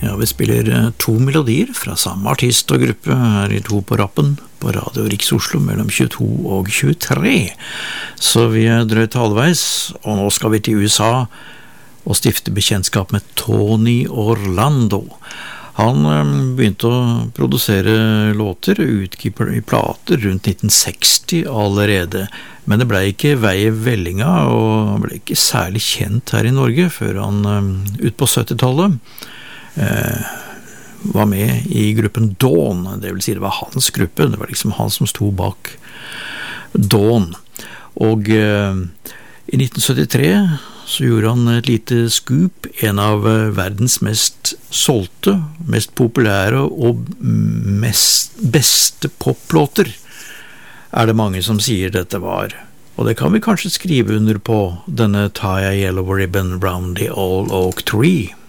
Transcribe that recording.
Ja, vi spiller to melodier fra samme artist og gruppe her I To på rappen på Radio Riks Oslo mellom 22 og 23. Så vi drøyt halvveis, og nå skal vi til USA og stifte bekjentskap med Tony Orlando. Han begynte å produsere låter og utgi plater rundt 1960 allerede, men det ble ikke vei I vellinga, og han ble ikke særlig kjent her I Norge før han ut på 70-tallet var med I gruppen Dawn, det vil si det var hans gruppe, det var liksom han som sto bak Dawn. Og I 1973 så gjorde han et lite scoop, en av verdens mest solgte, mest populære og beste poplåter, det mange som sier dette var. Og det kan vi kanskje skrive under på denne Tie a Yellow Ribbon Round the Old Oak Tree.